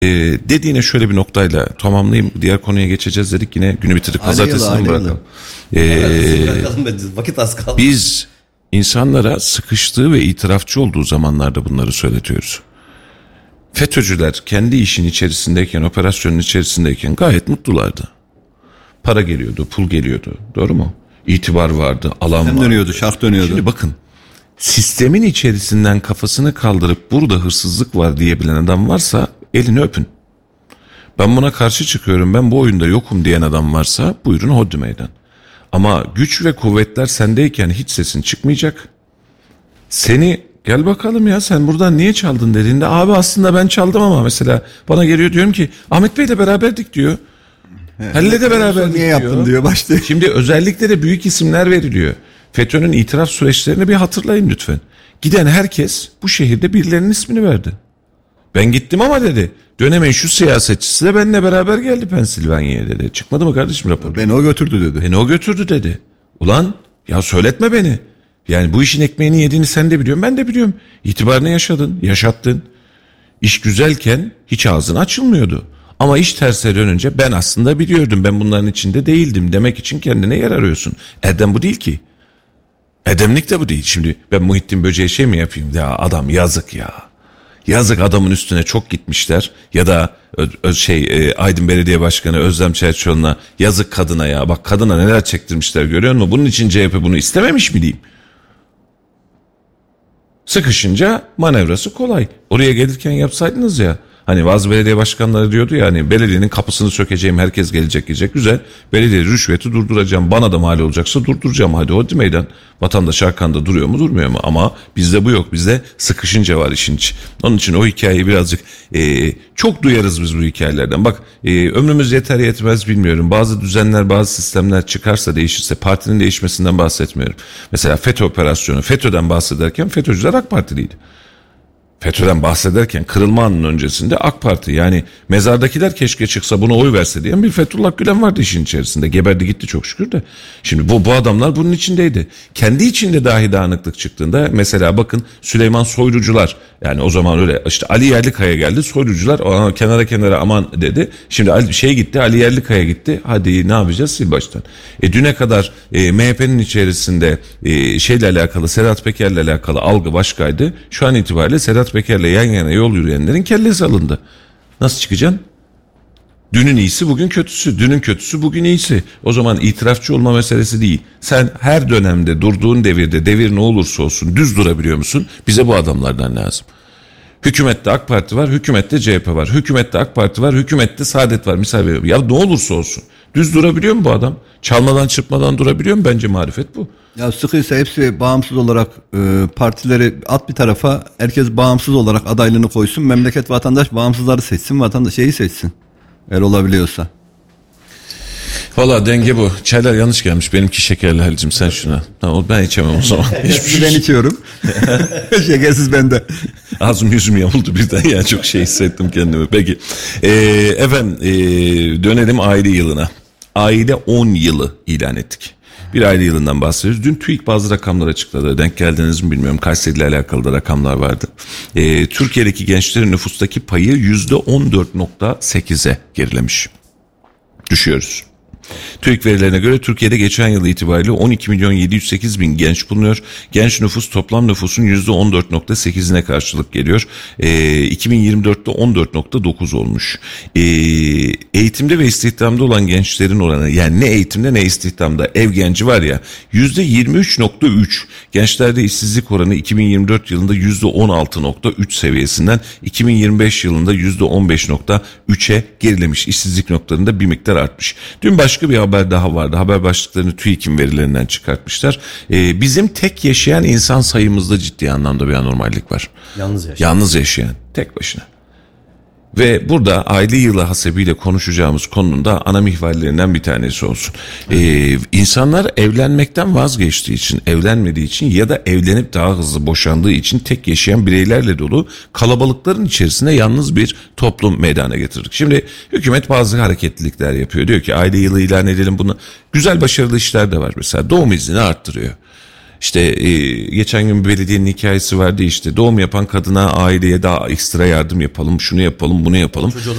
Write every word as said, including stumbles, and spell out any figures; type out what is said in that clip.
Ee, dediğine şöyle bir noktayla tamamlayayım. Diğer konuya geçeceğiz dedik. Yine günü bitirdik. Pazartesine mi bırakalım? Ee, Vakit az kaldı. Biz insanlara sıkıştığı ve itirafçı olduğu zamanlarda bunları söyletiyoruz. FETÖ'cüler kendi işin içerisindeyken, operasyonun içerisindeyken gayet mutlulardı. Para geliyordu, pul geliyordu. Doğru mu? İtibar vardı, alan Hem vardı. dönüyordu, şark dönüyordu. Şimdi bakın, sistemin içerisinden kafasını kaldırıp burada hırsızlık var diyebilen adam varsa elini öpün. Ben buna karşı çıkıyorum, ben bu oyunda yokum diyen adam varsa buyurun hodri meydan. Ama güç ve kuvvetler sendeyken hiç sesin çıkmayacak. Seni gel bakalım ya sen buradan niye çaldın dediğinde abi aslında ben çaldım ama mesela bana geliyor diyorum ki Ahmet Bey'le beraberdik diyor. Halil'le de beraberdik niye diyor. yaptın diyor başta. Şimdi özellikle de büyük isimler veriliyor. FETÖ'nün itiraf süreçlerini bir hatırlayın lütfen. Giden herkes bu şehirde birilerinin ismini verdi. Ben gittim ama dedi. Dönemin şu siyasetçisi de benimle beraber geldi Pensilvanya'ya dedi. Çıkmadı mı kardeşim rapor? Beni o götürdü dedi. Beni o götürdü dedi. Ulan ya söyletme beni. Yani bu işin ekmeğini yediğini sen de biliyorsun, ben de biliyorum. İtibarını yaşadın, yaşattın. İş güzelken hiç ağzın açılmıyordu. Ama iş terse dönünce ben aslında biliyordum, ben bunların içinde değildim demek için kendine yer arıyorsun. Erdem bu değil ki. Erdemlik de bu değil. Şimdi ben Muhittin Böceğe şey mi yapayım? Ya adam yazık ya. Yazık adamın üstüne çok gitmişler. Ya da ö, ö, şey e, Aydın Belediye Başkanı Özlem Çerçioğlu'na yazık kadına ya. Bak kadına neler çektirmişler görüyor musun? Bunun için C H P bunu istememiş mi diyeyim? Sıkışınca manevrası kolay. Oraya gelirken yapsaydınız ya. Hani bazı belediye başkanları diyordu ya hani belediyenin kapısını sökeceğim, herkes gelecek gelecek, güzel. Belediye rüşveti durduracağım, bana da mal olacaksa durduracağım, hadi hodri meydan. Vatandaş arkanda duruyor mu durmuyor mu? Ama bizde bu yok, bizde sıkışınca var işin içi. Onun için o hikayeyi birazcık e, çok duyarız biz bu hikayelerden. Bak e, ömrümüz yeter yetmez bilmiyorum. Bazı düzenler, bazı sistemler çıkarsa, değişirse, partinin değişmesinden bahsetmiyorum. Mesela FETÖ operasyonu, FETÖ'den bahsederken FETÖ'cüler AK Partiliydi. FETÖ'den bahsederken kırılma anının öncesinde AK Parti, yani mezardakiler keşke çıksa buna oy verse diyen bir Fethullah Gülen vardı işin içerisinde. Geberdi gitti çok şükür de. Şimdi bu, bu adamlar bunun içindeydi. Kendi içinde dahi dağınıklık çıktığında mesela bakın Süleyman Soylucular, yani o zaman öyle işte Ali Yerlikaya geldi, Soylucular ona kenara kenara aman dedi. Şimdi Ali, şey gitti, Ali Yerlikaya gitti, hadi ne yapacağız sil baştan. E düne kadar e, M H P'nin içerisinde e, şeyle alakalı, Sedat Peker'le alakalı algı başkaydı. Şu an itibariyle Sedat Peker'le yan yana yol yürüyenlerin kellesi alındı. Nasıl çıkacaksın? Dünün iyisi bugün kötüsü, dünün kötüsü bugün iyisi. O zaman itirafçı olma meselesi değil. Sen her dönemde durduğun devirde, devir ne olursa olsun düz durabiliyor musun? Bize bu adamlardan lazım. Hükümette AK Parti var, hükümette C H P var. Hükümette AK Parti var, hükümette Saadet var. Misal veriyorum. Ya ne olursa olsun. Düz durabiliyor mu bu adam? Çalmadan çırpmadan durabiliyor mu? Bence marifet bu. Ya sıkıysa hepsi bağımsız olarak e, partileri at bir tarafa, herkes bağımsız olarak adaylığını koysun. Memleket vatandaş bağımsızları seçsin, vatandaş şeyi seçsin. Eğer olabiliyorsa. Valla denge bu. Çaylar yanlış gelmiş. Benimki şekerli Halicim, sen şuna. Tamam, ben içemem o zaman. Hiçbir ben içiyorum. Şekersiz bende. Ağzım yüzüm yamuldu birden ya, çok şey hissettim kendimi. Peki ee, efendim ee, dönelim aile yılına. Aile on yılı ilan ettik. Bir aile yılından bahsediyoruz. Dün TÜİK bazı rakamlar açıkladı. Denk geldiniz mi bilmiyorum. Kayseri ile alakalı da rakamlar vardı. Ee, Türkiye'deki gençlerin nüfustaki payı yüzde on dört nokta sekize gerilemiş. Düşüyoruz. TÜİK verilerine göre Türkiye'de geçen yıl itibariyle on iki milyon yedi yüz sekiz bin genç bulunuyor. Genç nüfus toplam nüfusun yüzde on dört nokta sekizine karşılık geliyor. E, iki bin yirmi dörtte on dört nokta dokuz olmuş. E, eğitimde ve istihdamda olan gençlerin oranı, yani ne eğitimde ne istihdamda ev genci var ya, yüzde yirmi üç nokta üç. Gençlerde işsizlik oranı iki bin yirmi dört yılında yüzde on altı nokta üç seviyesinden iki bin yirmi beş yılında yüzde on beş nokta üçe gerilemiş. İşsizlik noktalarında bir miktar artmış. Dün başka bir haber daha vardı. Haber başlıklarını TÜİK'in verilerinden çıkartmışlar. Ee, bizim tek yaşayan insan sayımızda ciddi anlamda bir anormallik var. Yalnız yaşayan. Yalnız yaşayan. Tek başına. Ve burada aile yılı hasebiyle konuşacağımız konunun da ana mihvallerinden bir tanesi olsun. Ee, insanlar evlenmekten vazgeçtiği için, evlenmediği için ya da evlenip daha hızlı boşandığı için tek yaşayan bireylerle dolu kalabalıkların içerisinde yalnız bir toplum meydana getirdik. Şimdi hükümet bazı hareketlilikler yapıyor. Diyor ki aile yılı ilan edelim bunu. Güzel başarılı işler de var mesela. Doğum iznini arttırıyor. İşte e, geçen gün bir belediyenin hikayesi vardı, işte doğum yapan kadına, aileye daha ekstra yardım yapalım, şunu yapalım, bunu yapalım.